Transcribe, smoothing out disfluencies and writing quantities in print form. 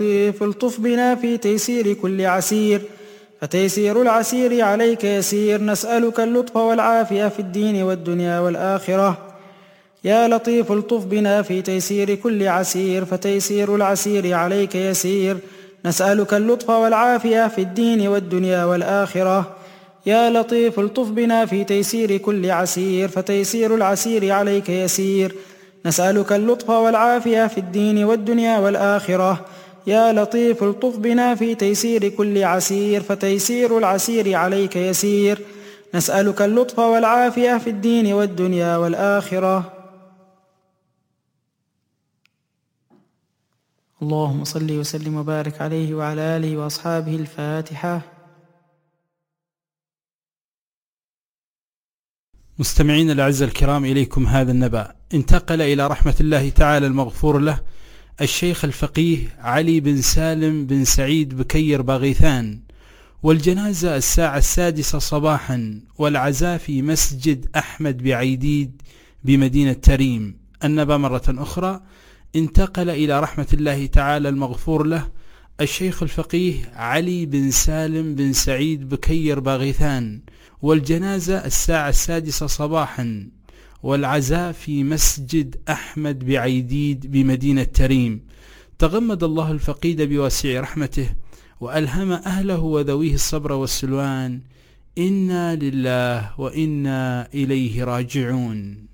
فالطف بنا في تيسير كل عسير، فتيسير العسير عليك يسير. نسألك اللطف والعافية في الدين والدنيا والآخرة. يا لطيف الطف بنا في تيسير كل عسير، فتيسير العسير عليك يسير. نسألك اللطف والعافية في الدين والدنيا والآخرة. يا لطيف الطف بنا في تيسير كل عسير، فتيسير العسير عليك يسير. نسألك اللطف والعافية في الدين والدنيا والآخرة. يا لطيف الطف بنا في تيسير كل عسير، فتيسير العسير عليك يسير. نسألك اللطف والعافية في الدين والدنيا والآخرة. اللهم صل وسلم وبارك عليه وعلى آله وأصحابه. الفاتحة. مستمعين الأعزاء الكرام، إليكم هذا النبأ. انتقل إلى رحمة الله تعالى المغفور له الشيخ الفقيه علي بن سالم بن سعيد بكير باغيثان، والجنازة 6:06 صباحا، والعزاء في مسجد أحمد بعيديد بمدينة تريم. النبأ مرة أخرى: انتقل إلى رحمة الله تعالى المغفور له الشيخ الفقيه علي بن سالم بن سعيد بكير باغيثان، والجنازة 6:06 صباحا، والعزاء في مسجد أحمد بعيديد بمدينة تريم. تغمد الله الفقيد بواسع رحمته، وألهم أهله وذويه الصبر والسلوان. إنا لله وإنا إليه راجعون.